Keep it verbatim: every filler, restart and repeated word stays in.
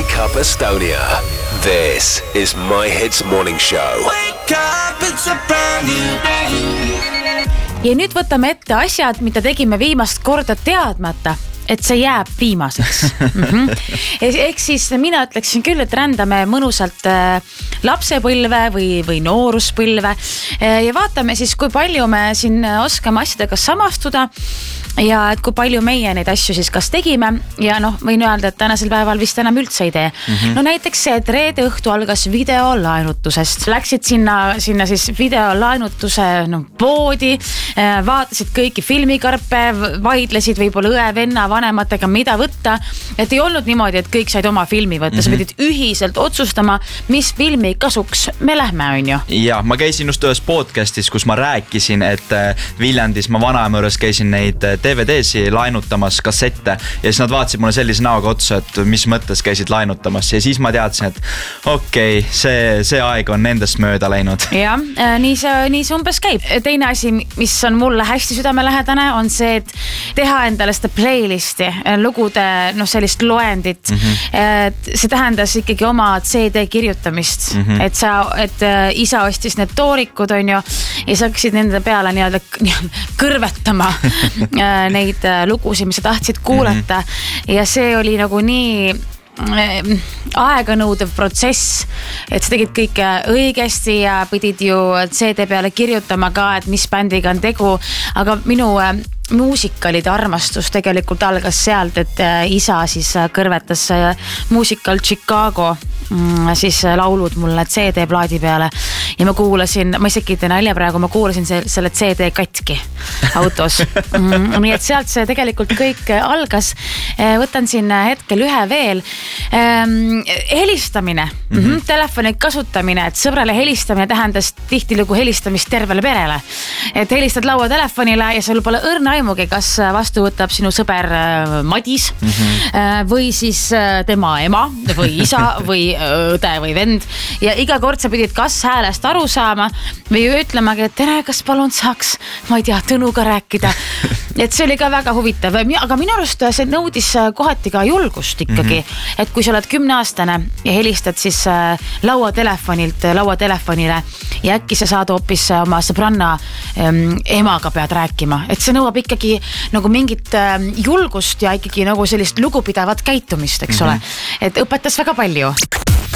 Wake Up Estonia. This is My Hits Morning Show. Wake up, it's a brand new day. Ja nüüd võtame ette asjad, mida tegime viimast korda teadmata, et see jääb viimaseks. mm-hmm. Ehk siis mina ütleksin küll, et rändame mõnusalt lapsepõlve või, või nooruspõlve ja vaatame siis, kui palju me siin oskame asjadega samastuda ja et kui palju meie neid asju siis kas tegime ja noh, võin öelda, et tänasel päeval vist enam üldse ei tee. Mm-hmm. No näiteks see, et reede õhtu algas videolaenutusest. Läksid sinna, sinna siis videolaenutuse no, poodi, vaatasid kõiki filmikarpe, vaidlesid võib-olla õe, venna, vanematega, mida võtta. Et ei olnud niimoodi, et kõik said oma filmi võtta. Mm-hmm. Sa pidid ühiselt otsustama, mis filmi kasuks me lähme, on ju. Ja, ma käisin just ühes podcastis, kus ma rääkisin, et Viljandis ma vanaema juures käisin neid D V D-si laenutamas kassette ja siis nad vaatasid mulle sellise näoga otsa, et mis mõttes käisid laenutamas ja siis ma teadsin, et okei, okay, see, see aeg on nendest mööda läinud. Ja, nii see, nii see umbes käib. Teine asi, mis on mulle hästi südamelähedane, on see, et teha endale seda playlisti, lugude no, sellist loendit. Mm-hmm. See tähendas ikkagi oma C D kirjutamist, mm-hmm. et, sa, et isa ostis need toorikud, on ju, ja sa hakkasid nende peale nii-öelda kõrvetama neid lugusid, mis sa tahtsid kuulata mm-hmm. ja see oli nagu nii aeganõudev protsess, et sa tegid kõike õigesti ja pidid ju C D peale kirjutama ka, et mis bändiga on tegu, aga minu muusikalide armastus tegelikult algas sealt, et isa siis kõrvetas muusikal Chicago siis laulud mulle C D plaadi peale ja ma kuulasin, ma isegi ei tee nalja praegu, ma kuulasin selle C D katki autos. Nii et sealt see tegelikult kõik algas. Võtan siin hetkel ühe veel. Helistamine, mm-hmm. telefoni kasutamine, et sõbrale helistamine tähendas tihtilugu helistamist tervele perele. Et helistad laua telefonile ja sul pole õrna aimugi, kas vastu võtab sinu sõber Madis mm-hmm. või siis tema ema või isa või õde või vend ja iga kord sa pidid kas häälest aru saama või ütlemagi, et tere, kas palun saaks, ma ei tea, Tõnuga rääkida. Et see oli ka väga huvitav, aga minu arust see nõudis kohati ka julgust ikkagi, mm-hmm. et kui sa oled kümneaastane ja helistad siis laua telefonilt laua telefonile ja äkki sa saad hoopis oma sõbranna emaga pead rääkima, et see nõuab ikkagi nagu mingit julgust ja ikkagi nagu sellist lugupidavat käitumist, eks mm-hmm. ole, et õpetas väga palju.